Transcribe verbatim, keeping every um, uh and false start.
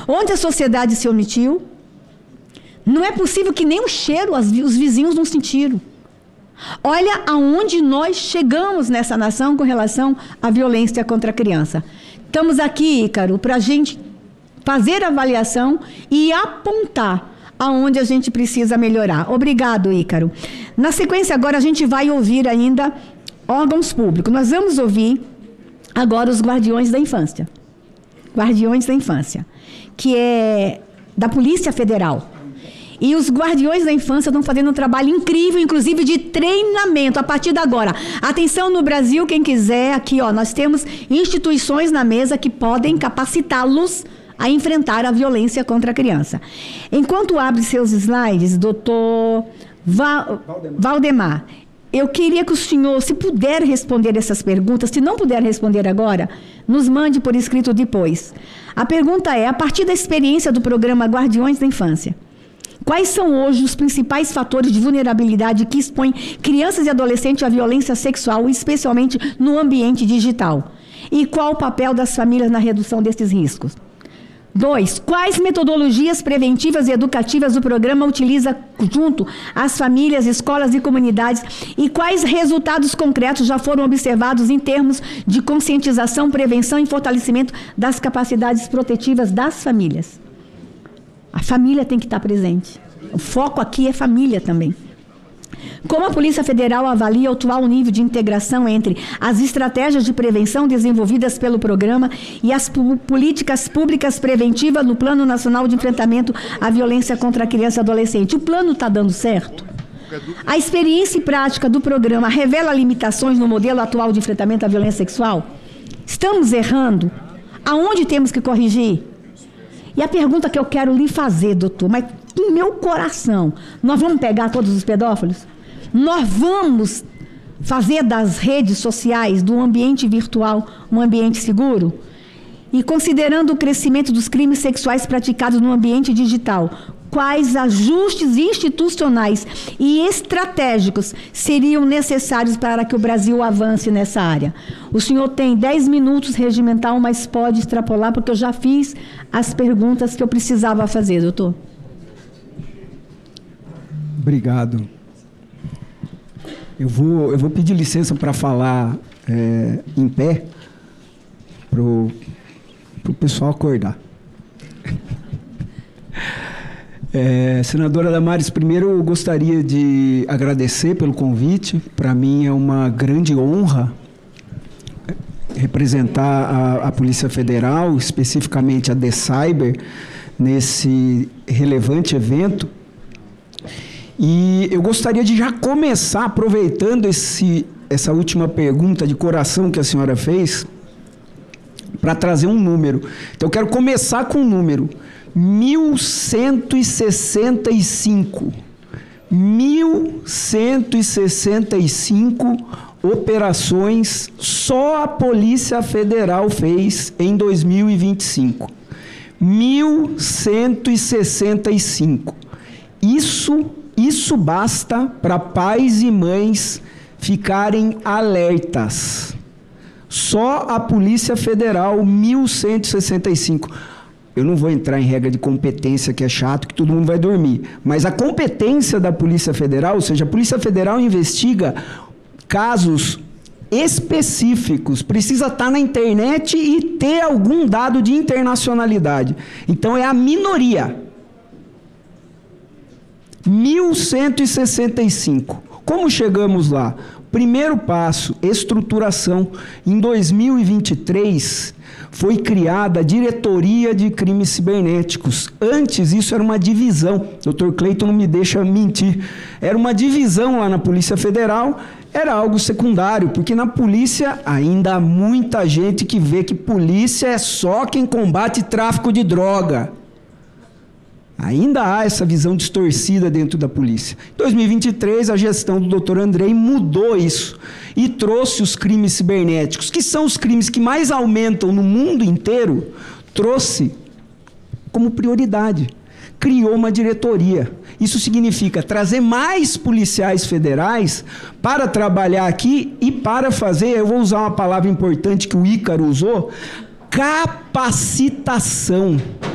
Onde a sociedade se omitiu, não é possível que nem o cheiro as, os vizinhos não sentiram. Olha aonde nós chegamos nessa nação com relação à violência contra a criança. Estamos aqui, Ícaro, para a gente fazer a avaliação e apontar aonde a gente precisa melhorar. Obrigado, Ícaro. Na sequência, agora a gente vai ouvir ainda órgãos públicos. Nós vamos ouvir agora os guardiões da infância. Guardiões da infância, que é da Polícia Federal. E os guardiões da infância estão fazendo um trabalho incrível, inclusive de treinamento, a partir de agora. Atenção no Brasil, quem quiser, aqui ó, nós temos instituições na mesa que podem capacitá-los a enfrentar a violência contra a criança. Enquanto abre seus slides, doutor Va- Valdemar. Valdemar, eu queria que o senhor, se puder responder essas perguntas, se não puder responder agora, nos mande por escrito depois. A pergunta é, a partir da experiência do programa Guardiões da Infância, quais são hoje os principais fatores de vulnerabilidade que expõem crianças e adolescentes à violência sexual, especialmente no ambiente digital? E qual o papel das famílias na redução desses riscos? Dois, quais metodologias preventivas e educativas o programa utiliza junto às famílias, escolas e comunidades e quais resultados concretos já foram observados em termos de conscientização, prevenção e fortalecimento das capacidades protetivas das famílias? A família tem que estar presente. O foco aqui é família também. Como a Polícia Federal avalia o atual nível de integração entre as estratégias de prevenção desenvolvidas pelo programa e as políticas públicas preventivas no Plano Nacional de Enfrentamento à Violência contra a Criança e Adolescente? O plano está dando certo? A experiência e prática do programa revela limitações no modelo atual de enfrentamento à violência sexual? Estamos errando? Aonde temos que corrigir? E a pergunta que eu quero lhe fazer, doutor, mas no meu coração, nós vamos pegar todos os pedófilos? Nós vamos fazer das redes sociais, do ambiente virtual, um ambiente seguro? E considerando o crescimento dos crimes sexuais praticados no ambiente digital, quais ajustes institucionais e estratégicos seriam necessários para que o Brasil avance nessa área? O senhor tem dez minutos regimental, mas pode extrapolar, porque eu já fiz as perguntas que eu precisava fazer, doutor. Obrigado. Eu vou, eu vou pedir licença para falar é, em pé, para o pessoal acordar. É, senadora Damares, primeiro eu gostaria de agradecer pelo convite. Para mim é uma grande honra representar a, a Polícia Federal, especificamente a DECyber, nesse relevante evento. E eu gostaria de já começar, aproveitando esse, essa última pergunta de coração que a senhora fez, para trazer um número. Então, eu quero começar com um número. mil cento e sessenta e cinco. mil cento e sessenta e cinco operações só a Polícia Federal fez em dois mil e vinte e cinco. mil cento e sessenta e cinco. Isso, isso basta para pais e mães ficarem alertas. Só a Polícia Federal, mil cento e sessenta e cinco. Eu não vou entrar em regra de competência, que é chato, que todo mundo vai dormir. Mas a competência da Polícia Federal, ou seja, a Polícia Federal investiga casos específicos, precisa estar na internet e ter algum dado de internacionalidade. Então, é a minoria. mil cento e sessenta e cinco. Como chegamos lá? Primeiro passo, estruturação. Em dois mil e vinte e três, foi criada a Diretoria de Crimes Cibernéticos. Antes, isso era uma divisão. doutor Cleiton não me deixa mentir. Era uma divisão lá na Polícia Federal, era algo secundário, porque na polícia ainda há muita gente que vê que polícia é só quem combate tráfico de droga. Ainda há essa visão distorcida dentro da polícia. Em dois mil e vinte e três, a gestão do doutor Andrei mudou isso e trouxe os crimes cibernéticos, que são os crimes que mais aumentam no mundo inteiro, trouxe como prioridade. Criou uma diretoria. Isso significa trazer mais policiais federais para trabalhar aqui e para fazer, eu vou usar uma palavra importante que o Ícaro usou, capacitação.